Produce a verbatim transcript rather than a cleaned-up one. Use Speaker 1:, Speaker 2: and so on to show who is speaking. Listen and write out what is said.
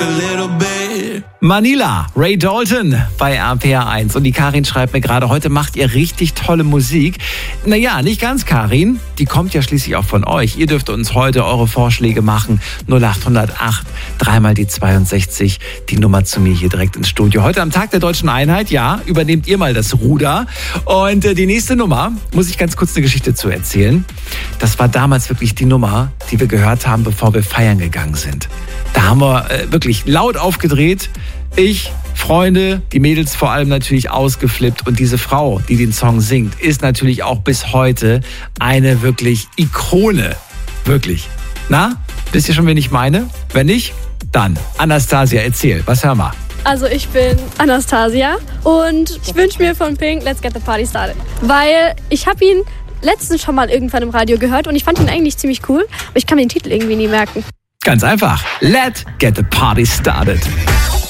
Speaker 1: a little bit.
Speaker 2: Manila, Ray Dalton bei R P R eins. Und die Karin schreibt mir gerade, heute macht ihr richtig tolle Musik. Naja, nicht ganz, Karin. Die kommt ja schließlich auch von euch. Ihr dürft uns heute eure Vorschläge machen. null acht null acht, dreimal die zweiundsechzig, die Nummer zu mir hier direkt ins Studio. Heute am Tag der Deutschen Einheit, ja, übernehmt ihr mal das Ruder. Und äh, die nächste Nummer, muss ich ganz kurz eine Geschichte zu erzählen. Das war damals wirklich die Nummer, die wir gehört haben, bevor wir feiern gegangen sind. Da haben wir äh, wirklich laut aufgedreht. Ich, Freunde, die Mädels vor allem natürlich ausgeflippt. Und diese Frau, die den Song singt, ist natürlich auch bis heute eine wirklich Ikone. Wirklich. Na, wisst ihr schon, wen ich meine? Wenn nicht, dann Anastasia, erzähl. Was hören wir?
Speaker 3: Also ich bin Anastasia und ich wünsche mir von Pink Let's Get the Party Started. Weil ich habe ihn letztens schon mal irgendwann im Radio gehört und ich fand ihn eigentlich ziemlich cool, aber ich kann mir den Titel irgendwie nie merken.
Speaker 2: Ganz einfach. Let's Get the Party Started.